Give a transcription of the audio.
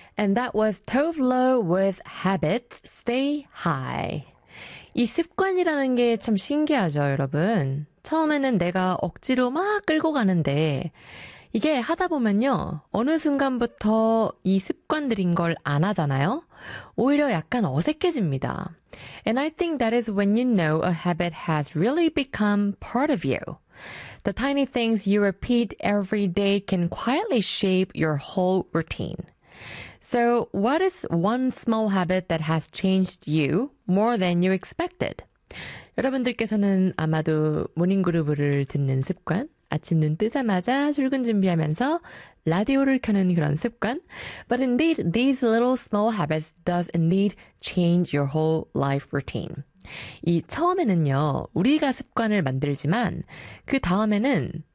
And that was Tove Lo with Habits, Stay High. 이 습관이라는 게 참 신기하죠, 여러분. 처음에는 내가 억지로 막 끌고 가는데 이게 하다 보면요. 어느 순간부터 이 습관들인 걸 안 하잖아요. 오히려 약간 어색해집니다. And I think that is when you know a habit has really become part of you. The tiny things you repeat every day can quietly shape your whole routine. So, what is one small habit that has changed you more than you expected? 여러분들께서는 아마도 모닝그루브를 듣는 습관, 아침 눈 뜨자마자 출근 준비하면서 라디오를 켜는 그런 습관. But indeed, these little small habits does indeed change your whole life routine. 이 처음에는요, 우리가 습관을 만들지만 그 다음에는